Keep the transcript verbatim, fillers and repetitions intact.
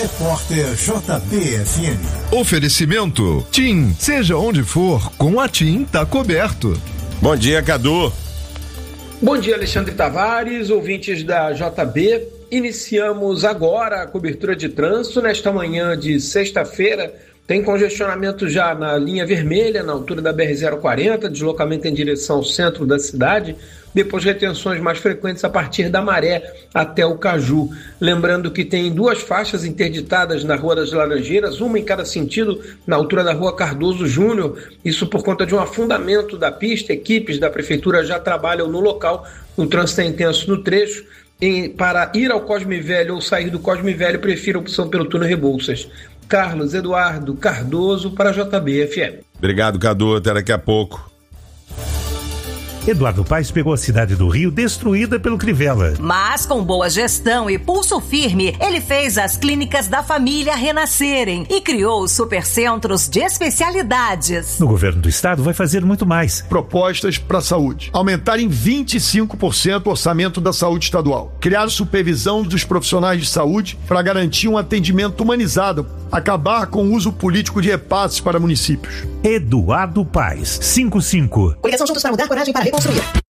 Repórter J B F M. Oferecimento TIM. Seja onde for, com a TIM tá coberto. Bom dia, Cadu. Bom dia, Alexandre Tavares, ouvintes da J B. Iniciamos agora a cobertura de trânsito nesta manhã de sexta-feira. Tem congestionamento já na linha vermelha, na altura da B R zero quarenta, deslocamento em direção ao centro da cidade, depois retenções mais frequentes a partir da Maré até o Caju. Lembrando que tem duas faixas interditadas na Rua das Laranjeiras, uma em cada sentido, na altura da Rua Cardoso Júnior, isso por conta de um afundamento da pista. Equipes da Prefeitura já trabalham no local, o trânsito é intenso no trecho. E para ir ao Cosme Velho ou sair do Cosme Velho, prefiro a opção pelo túnel Rebouças. Carlos Eduardo Cardoso para a J B F M. Obrigado, Cadu. Até daqui a pouco. Eduardo Paes pegou a cidade do Rio destruída pelo Crivella. Mas com boa gestão e pulso firme, ele fez as clínicas da família renascerem e criou os supercentros de especialidades. No governo do estado vai fazer muito mais. Propostas para a saúde. Aumentar em vinte e cinco por cento o orçamento da saúde estadual. Criar supervisão dos profissionais de saúde para garantir um atendimento humanizado. Acabar com o uso político de repasses para municípios. Eduardo Paes, cinquenta e cinco. Coligação Juntos para Mudar, coragem para reconstruir.